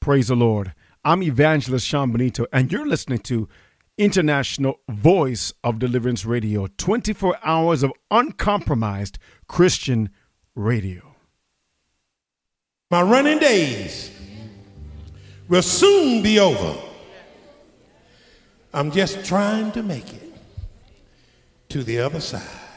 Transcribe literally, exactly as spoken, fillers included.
Praise the Lord. I'm Evangelist Sean Benito, and you're listening to International Voice of Deliverance Radio, twenty-four hours of uncompromised Christian radio. My running days will soon be over. I'm just trying to make it to the other side.